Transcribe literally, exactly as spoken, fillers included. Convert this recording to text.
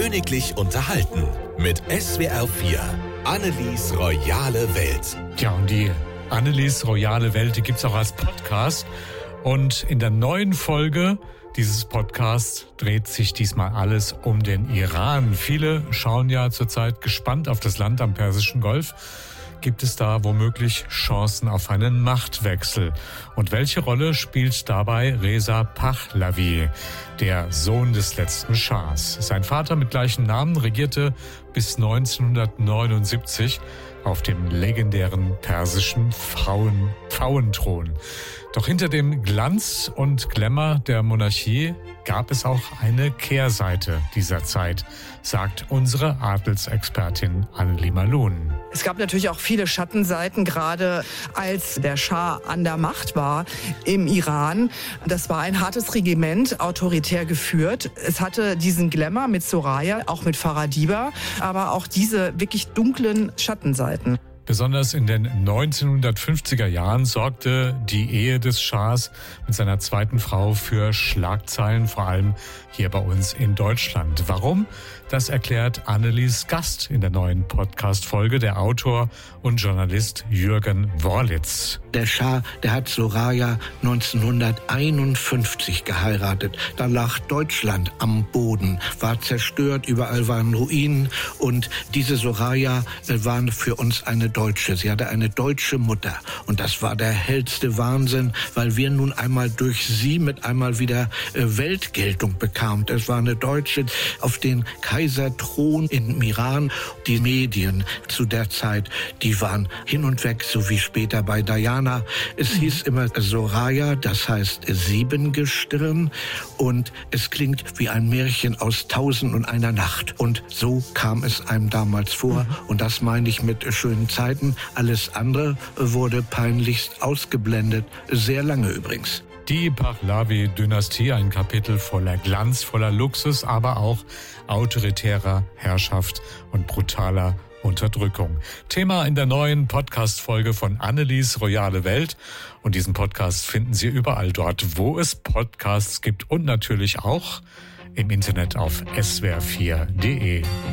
Königlich unterhalten mit S W R vier. Annelies royale Welt. Ja, und die Annelies royale Welt, die gibt's auch als Podcast. Und in der neuen Folge dieses Podcasts dreht sich diesmal alles um den Iran. Viele schauen ja zurzeit gespannt auf das Land am Persischen Golf. Gibt es da womöglich Chancen auf einen Machtwechsel? Und welche Rolle spielt dabei Reza Pahlavi, der Sohn des letzten Schahs? Sein Vater mit gleichem Namen regierte bis neunzehnhundertneunundsiebzig auf dem legendären persischen Pfauen, Pfauenthron. Doch hinter dem Glanz und Glamour der Monarchie gab es auch eine Kehrseite dieser Zeit, sagt unsere Adelsexpertin Anneli Malun. Es gab natürlich auch viele Schattenseiten, gerade als der Schah an der Macht war im Iran. Das war ein hartes Regiment, autoritär geführt. Es hatte diesen Glamour mit Soraya, auch mit Faradiba, aber auch diese wirklich dunklen Schattenseiten. Besonders in den neunzehnhundertfünfziger Jahren sorgte die Ehe des Schahs mit seiner zweiten Frau für Schlagzeilen, vor allem hier bei uns in Deutschland. Warum? Das erklärt Annelies Gast in der neuen Podcast-Folge, der Autor und Journalist Jürgen Worlitz. Der Schah, der hat Soraya neunzehnhunderteinundfünfzig geheiratet. Da lag Deutschland am Boden, war zerstört, überall waren Ruinen. Und diese Soraya war für uns eine Deutsche. Sie hatte eine deutsche Mutter. Und das war der hellste Wahnsinn, weil wir nun einmal durch sie mit einmal wieder Weltgeltung bekamen. Es war eine Deutsche auf den Kaiserthron im Iran. Die Medien zu der Zeit, die waren hin und weg, so wie später bei Diana. Es hieß immer Soraya, das heißt Siebengestirn. Und es klingt wie ein Märchen aus Tausend und einer Nacht. Und so kam es einem damals vor. Und das meine ich mit schönen Zeiten. Alles andere wurde peinlichst ausgeblendet. Sehr lange übrigens. Die Pahlavi-Dynastie, ein Kapitel voller Glanz, voller Luxus, aber auch autoritärer Herrschaft und brutaler Unterdrückung. Thema in der neuen Podcast-Folge von Annelies royale Welt. Und diesen Podcast finden Sie überall dort, wo es Podcasts gibt und natürlich auch im Internet auf S W R vier punkt de.